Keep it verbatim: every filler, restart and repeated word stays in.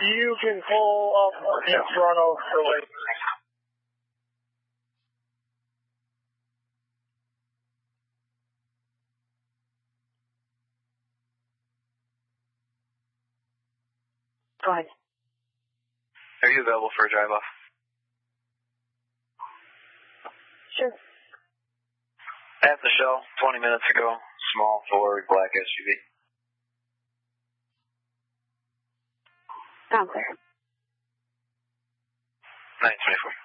You can pull up in front of the lake. Fine. Are you available for a drive-off? Sure. At the Shell, twenty minutes ago. Small, Ford, black S U V. I'm clear. nine twenty-four.